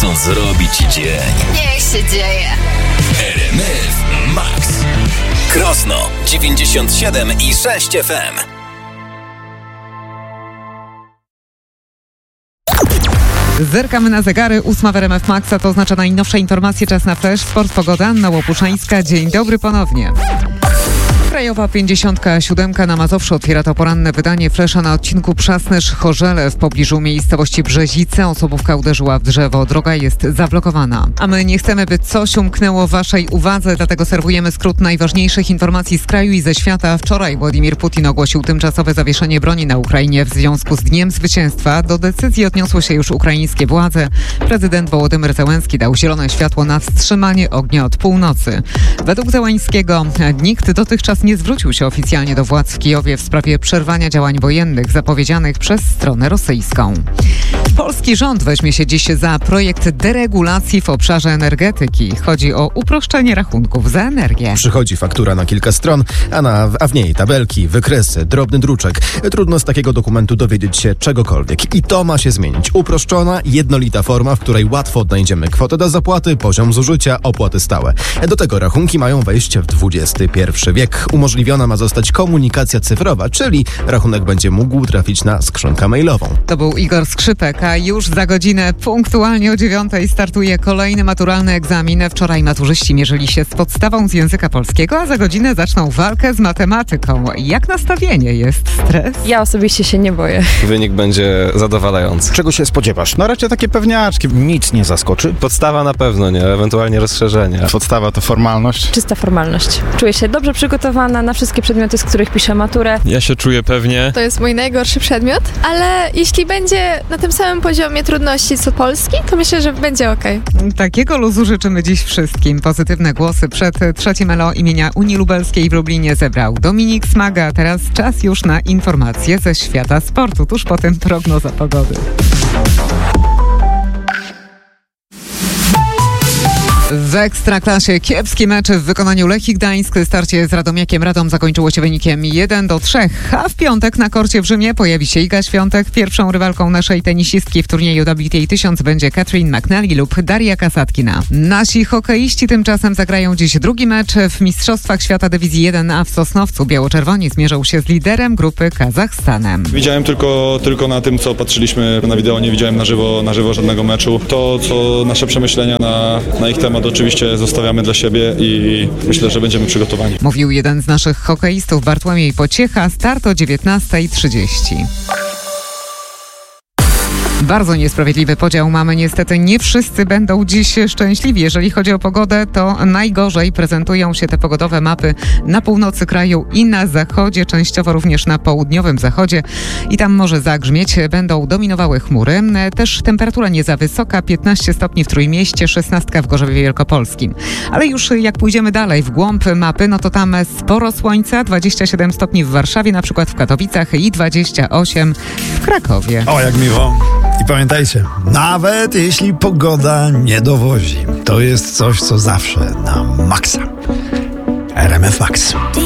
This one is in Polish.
chcą zrobić dzień. Niech się dzieje. RMF Max. Krosno 97,6 FM. Zerkamy na zegary, 8 w RMF Max, a to oznacza najnowsze informacje, czas na flash, sport, pogoda, Anna Łopuszańska. Dzień dobry ponownie. Krajowa 57 na Mazowszu otwiera to poranne wydanie flesza na odcinku Przasnysz-Chorzele w pobliżu miejscowości Brzezice. Osobówka uderzyła w drzewo, droga jest zablokowana. A my nie chcemy, by coś umknęło waszej uwadze, dlatego serwujemy skrót najważniejszych informacji z kraju i ze świata. Wczoraj Władimir Putin ogłosił tymczasowe zawieszenie broni na Ukrainie w związku z Dniem Zwycięstwa. Do decyzji odniosły się już ukraińskie władze. Prezydent Wołodymyr Zełenski dał zielone światło na wstrzymanie ognia od północy. Według Zełenskiego nikt dotychczas nie zwrócił się oficjalnie do władz w Kijowie w sprawie przerwania działań wojennych zapowiedzianych przez stronę rosyjską. Polski rząd weźmie się dziś za projekt deregulacji w obszarze energetyki. Chodzi o uproszczenie rachunków za energię. Przychodzi faktura na kilka stron, a w niej tabelki, wykresy, drobny druczek. Trudno z takiego dokumentu dowiedzieć się czegokolwiek. I to ma się zmienić. Uproszczona, jednolita forma, w której łatwo odnajdziemy kwotę do zapłaty, poziom zużycia, opłaty stałe. Do tego rachunki mają wejść w XXI wiek. Umożliwiona ma zostać komunikacja cyfrowa, czyli rachunek będzie mógł trafić na skrzynkę mailową. To był Igor Skrzypek, a już za godzinę punktualnie o 9:00 startuje kolejny maturalny egzamin. Wczoraj maturzyści mierzyli się z podstawą z języka polskiego, a za godzinę zaczną walkę z matematyką. Jak nastawienie? Jest stres? Ja osobiście się nie boję. Wynik będzie zadowalający. Czego się spodziewasz? No raczej takie pewniaczki. Nic nie zaskoczy. Podstawa na pewno nie, ewentualnie rozszerzenie. Podstawa to formalność. Czysta formalność. Czuję się dobrze przygotowana na wszystkie przedmioty, z których piszę maturę. Ja się czuję pewnie. To jest mój najgorszy przedmiot, ale jeśli będzie na tym samym poziomie trudności co polski, to myślę, że będzie okej. Takiego luzu życzymy dziś wszystkim. Pozytywne głosy przed trzecim ELO imienia Unii Lubelskiej w Lublinie zebrał Dominik Smaga. Teraz czas już na informacje ze świata sportu. Tuż po tym prognoza pogody. W Ekstraklasie kiepski mecz w wykonaniu Lechii Gdańsk. Starcie z Radomiakiem Radom zakończyło się wynikiem 1-3. A w piątek na korcie w Rzymie pojawi się Iga Świątek. Pierwszą rywalką naszej tenisistki w turnieju WTA 1000 będzie Catherine McNally lub Daria Kasatkina. Nasi hokeiści tymczasem zagrają dziś drugi mecz w Mistrzostwach Świata Dywizji 1A w Sosnowcu. Biało-czerwoni zmierzą się z liderem grupy Kazachstanem. Widziałem tylko na tym, co patrzyliśmy na wideo, nie widziałem na żywo żadnego meczu. To, co nasze przemyślenia na ich temat oczywiście zostawiamy dla siebie i myślę, że będziemy przygotowani. Mówił jeden z naszych hokeistów, Bartłomiej Pociecha. Start o 19:30. Bardzo niesprawiedliwy podział mamy. Niestety nie wszyscy będą dziś szczęśliwi. Jeżeli chodzi o pogodę, to najgorzej prezentują się te pogodowe mapy na północy kraju i na zachodzie, częściowo również na południowym zachodzie. I tam może zagrzmieć, będą dominowały chmury. Też temperatura nie za wysoka, 15 stopni w Trójmieście, 16 w Gorzowie Wielkopolskim. Ale już jak pójdziemy dalej w głąb mapy, no to tam sporo słońca, 27 stopni w Warszawie, na przykład w Katowicach i 28 w Krakowie. O, jak miło. I pamiętajcie, nawet jeśli pogoda nie dowozi, to jest coś, co zawsze na maksa. RMF Max.